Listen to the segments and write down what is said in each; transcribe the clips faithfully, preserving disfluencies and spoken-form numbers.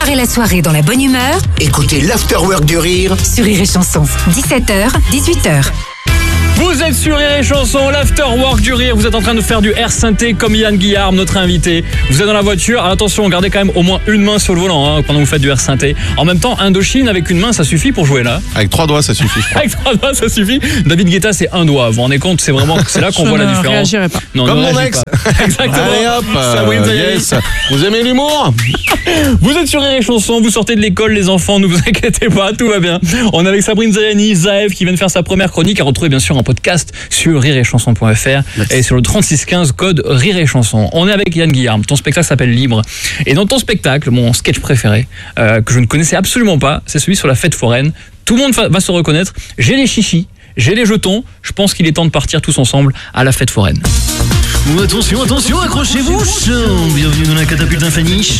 démarrer la soirée dans la bonne humeur. Écoutez l'Afterwork du Rire sur Rire et Chanson, dix-sept heures, dix-huit heures. Vous êtes sur Rire et Chanson, l'Afterwork du Rire. Vous êtes en train de faire du air synthé comme Yann Guillard, notre invité. Vous êtes dans la voiture. Alors attention, gardez quand même au moins une main sur le volant hein, pendant que vous faites du air synthé. En même temps, Indochine avec une main, ça suffit pour jouer là. Avec trois doigts, ça suffit. Je crois. Avec trois doigts, ça suffit. David Guetta, c'est un doigt. Vous vous rendez compte, c'est vraiment, c'est là qu'on voit la différence. Je ne réagirai pas. Non, comme ne mon ex. pas. Exactement. Allez hop, Sabrine euh, Zayani. yes. Vous aimez l'humour? Vous êtes sur Rire et Chanson, vous sortez de l'école, les enfants, ne vous inquiétez pas, tout va bien. On est avec Sabrine Zayani, Zaev, qui vient de faire sa première chronique, à retrouver bien sûr en podcast sur rire et chanson point f r et sur le trente-six quinze code Rire et Chanson. On est avec Yann Guillard, ton spectacle s'appelle Libre. Et dans ton spectacle, mon sketch préféré, euh, que je ne connaissais absolument pas, c'est celui sur la fête foraine. Tout le monde va, va se reconnaître. J'ai les chichis, j'ai les jetons, je pense qu'il est temps de partir tous ensemble à la fête foraine. Attention, attention, accrochez-vous. Bienvenue dans la catapulte infiniche.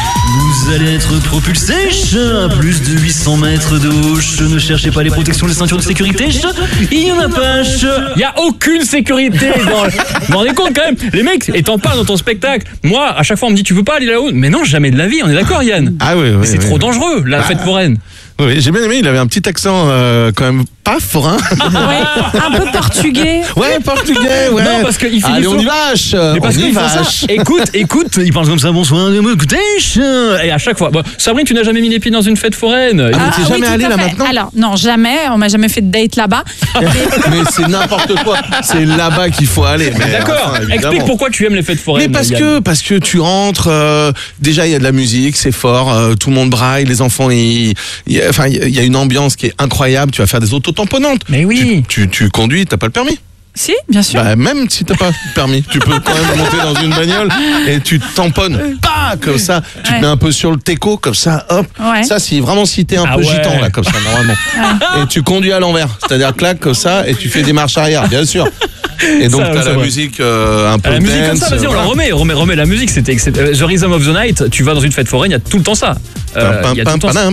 Vous allez être propulsé à plus de huit cents mètres de haut. Ne cherchez pas les protections, les ceintures de sécurité. Il y en a pas. Il n'y a aucune sécurité dans le... Vous vous rendez compte quand même? Les mecs, et t'en parles dans ton spectacle. Moi, à chaque fois, on me dit tu veux pas aller là-haut? Mais non, jamais de la vie, on est d'accord Yann? Ah oui, oui. Mais c'est oui, trop oui. dangereux, la Ah. fête foraine. Oui, j'ai bien aimé, il avait un petit accent euh, quand même pas forain. Ouais, un peu portugais. Ouais, portugais, ouais. Non, parce qu'il finit Allez, on sur- y vache. Mais parce on y qu'ils font ça. vache. Écoute, écoute, il parle comme ça, bonsoir, écoutez. Et à chaque fois. Bon, Sabrine, tu n'as jamais mis les pieds dans une fête foraine. Ah, t'es jamais tout allé à là fait. maintenant? Alors, non, jamais. On m'a jamais fait de date là-bas. Mais c'est n'importe quoi. C'est là-bas qu'il faut aller. Mais D'accord. enfin, évidemment. Explique pourquoi tu aimes les fêtes foraines. Mais parce Yann. que parce que tu rentres, euh, déjà il y a de la musique, c'est fort, euh, tout le monde braille, les enfants, ils, ils- enfin il y a une ambiance qui est incroyable. Tu vas faire des auto-tamponnantes. Mais oui. Tu, tu, tu conduis, t'as pas le permis. Si, bien sûr. Bah, même si t'as pas le permis, tu peux quand même monter dans une bagnole et tu tamponnes, pas comme ça. Tu Ouais. te mets un peu sur le teco, comme ça, hop. Ouais. Ça, c'est vraiment si t'es un Ah peu ouais. gitan là, comme ça, normalement. Et tu conduis à l'envers, c'est-à-dire clac comme ça, et tu fais des marches arrière, bien sûr. Et donc Ça, t'as ça la va. musique euh, un peu À la musique comme dance, ça, vas-y, on la voilà. remet, remet, remet la musique, c'était excep- euh, The Rhythm of the Night, tu vas dans une fête foraine, il y a tout le temps ça. Euh, il y a tout le temps ça.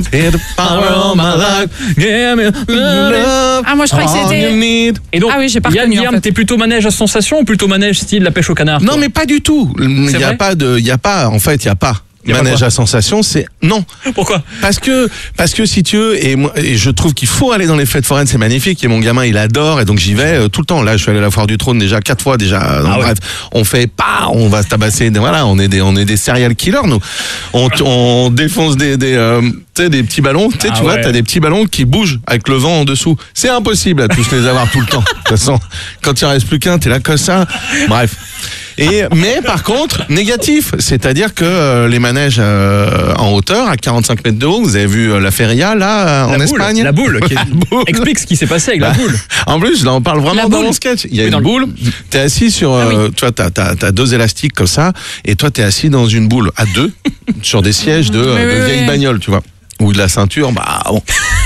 Ah, moi, je crois que c'était- Et donc, Ah oui, j'ai pas Yann reconnu, en Guillaume, fait. t'es plutôt manège à sensation ou plutôt manège style la pêche au canard? Non toi mais pas du tout. Il C'est y a vrai pas de, il y a pas. En fait, il y a pas. Y a pas Manège quoi à sensation, c'est non. Pourquoi? Parce que parce que si tu veux et moi et je trouve qu'il faut aller dans les fêtes foraines, c'est magnifique et mon gamin il adore et donc j'y vais euh, tout le temps. Là, je suis allé à la Foire du Trône déjà quatre fois déjà. Donc, Ah ouais. bref, on fait pas, on va se tabasser. Voilà, on est des on est des serial killers nous. On, on défonce des des euh, tu sais des petits ballons. Tu sais, Ah tu vois, ouais. t'as des petits ballons qui bougent avec le vent en dessous. C'est impossible à tous les avoir tout le temps. De toute façon, quand il en reste plus qu'un, t'es là comme ça. Bref. Et, mais par contre, négatif, c'est-à-dire que euh, les manèges euh, en hauteur, à quarante-cinq mètres de haut, vous avez vu euh, la Feria là euh, en La boule, Espagne. La boule. qui est- La boule. Explique ce qui s'est passé avec la Bah, boule. En plus, là, on parle vraiment La dans boule. mon sketch. Il y a Oui, dans une le- boule, t'es assis sur, euh, tu vois, t'as, t'as, t'as deux élastiques comme ça, et toi, t'es assis dans une boule à deux, sur des sièges de, Oui, de oui, vieilles oui. bagnoles, tu vois. Ou de la ceinture, bah bon.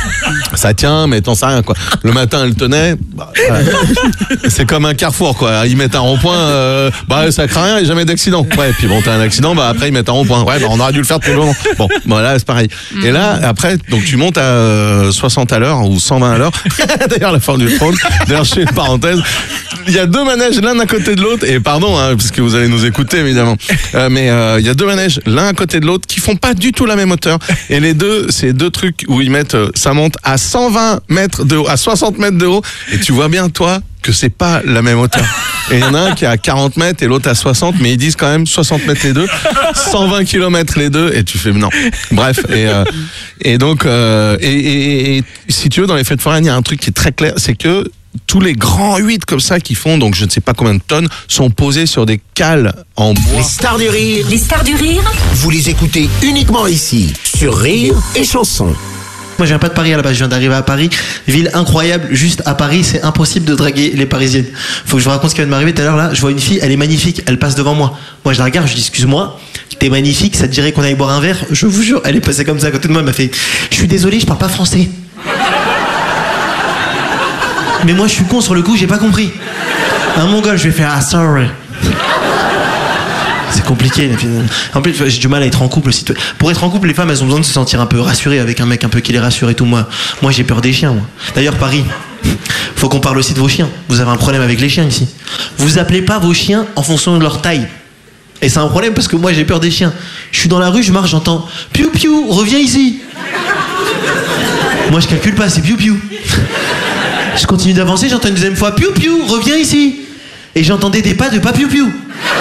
Ça tient, mais t'en sais rien, quoi. Le matin, elle tenait. Bah, ouais. C'est comme un carrefour, quoi. Ils mettent un rond-point, euh, bah ça craint rien, il n'y a jamais d'accident. Ouais, puis bon, t'as un accident, bah après, ils mettent un rond-point. Ouais, bah on aurait dû le faire tout le long. Bon, voilà, c'est pareil. Et là, après, donc tu montes à euh, soixante à l'heure ou cent vingt à l'heure. D'ailleurs, la Foire du Trône. D'ailleurs, je fais une parenthèse. Il y a deux manèges l'un à côté de l'autre, et pardon, hein, parce que vous allez nous écouter, évidemment. Euh, mais euh, il y a deux manèges l'un à côté de l'autre qui font pas du tout la même hauteur. Et les deux, c'est deux trucs où ils mettent, euh, ça monte à cent vingt mètres de haut, à soixante mètres de haut, et tu vois bien, toi, que c'est pas la même hauteur. Et il y en a un qui est à quarante mètres et l'autre à soixante, mais ils disent quand même soixante mètres les deux, cent vingt kilomètres les deux, et tu fais non. Bref, et, euh, et donc, euh, et, et, et si tu veux, dans les fêtes foraines, il y a un truc qui est très clair, c'est que tous les grands huit comme ça qui font, donc je ne sais pas combien de tonnes, sont posés sur des cales en Les bois. stars du rire, Les stars du rire, vous les écoutez uniquement ici, sur Rire et Chanson. Moi, je viens pas de Paris à la base, je viens d'arriver à Paris. Ville incroyable, juste à Paris, c'est impossible de draguer les Parisiennes. Faut que je vous raconte ce qui vient de m'arriver tout à l'heure là. Je vois une fille, elle est magnifique, elle passe devant moi. Moi, je la regarde, je dis excuse-moi, t'es magnifique, ça te dirait qu'on aille boire un verre? Je vous jure, elle est passée comme ça à côté de moi, elle m'a fait je suis désolé, je parle pas français. Mais moi, je suis con sur le coup, j'ai pas compris. Un mongol, je vais faire ah sorry. C'est compliqué. La fille. En plus, j'ai du mal à être en couple aussi. Pour être en couple, les femmes, elles ont besoin de se sentir un peu rassurées avec un mec un peu qui les rassure et tout. Moi, moi j'ai peur des chiens. Moi. D'ailleurs, Paris, faut qu'on parle aussi de vos chiens. Vous avez un problème avec les chiens ici. Vous appelez pas vos chiens en fonction de leur taille. Et c'est un problème parce que moi j'ai peur des chiens. Je suis dans la rue, je marche, j'entends piou piou, reviens ici. Moi je calcule pas, c'est piou piou. Je continue d'avancer, j'entends une deuxième fois piou piou, reviens ici. Et j'entendais des pas de pas piou piou.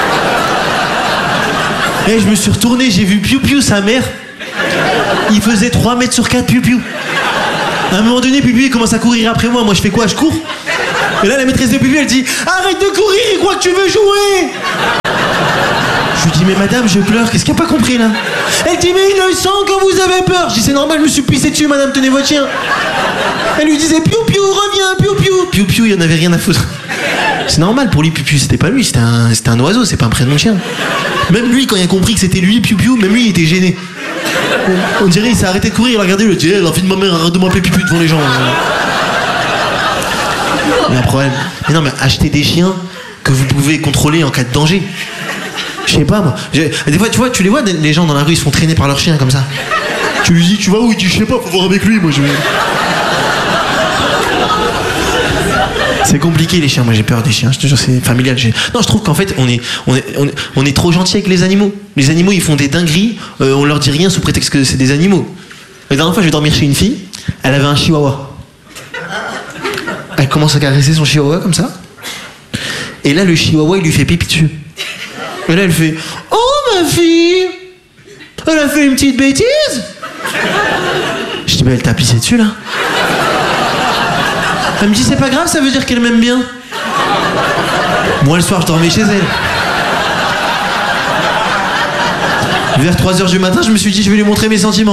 Et je me suis retourné, j'ai vu piou piou sa mère. Il faisait trois mètres sur quatre piou piou. À un moment donné, piou piou il commence à courir après moi. Moi je fais quoi? Je cours. Et là la maîtresse de piou piou elle dit arrête de courir, il croit que tu veux jouer. Je lui dis mais madame je pleure, qu'est-ce qu'il a pas compris là? Elle dit mais il le sent quand vous avez peur. Je dis c'est normal, je me suis pissé dessus madame, tenez votre chien. Elle lui disait piou piou reviens, piou piou. Piou piou il en avait rien à foutre. C'est normal pour lui, piou piou c'était pas lui, c'était un, c'était un oiseau, c'est pas un prénom de chien. Même lui quand il a compris que c'était lui piou piou, même lui il était gêné. On, on dirait il s'est arrêté de courir, il a regardé, il a dit hey, la fille de ma mère arrête de m'appeler piou piou devant les gens. Il y a un problème. Mais non mais achetez des chiens que vous pouvez contrôler en cas de danger. Je sais pas moi. J'ai... Des fois, tu vois, tu les vois, les gens dans la rue, ils se font traîner par leur chien comme ça. Tu lui dis, tu vas où? Il dit, je sais pas, faut voir avec lui, moi je. C'est compliqué les chiens, moi j'ai peur des chiens, je te jure, c'est familial. J'ai... Non, je trouve qu'en fait, on est, on, est, on, est, on est trop gentil avec les animaux. Les animaux, ils font des dingueries, euh, on leur dit rien sous prétexte que c'est des animaux. La dernière fois, je vais dormir chez une fille, elle avait un chihuahua. Elle commence à caresser son chihuahua comme ça. Et là, le chihuahua, il lui fait pipi dessus. Et là, elle fait « Oh, ma fille, elle a fait une petite bêtise !» Je dis « Mais elle t'a pissé dessus, là ?» Elle me dit « C'est pas grave, ça veut dire qu'elle m'aime bien. » Moi, le soir, je dormais chez elle. Vers trois heures du matin, je me suis dit « Je vais lui montrer mes sentiments. »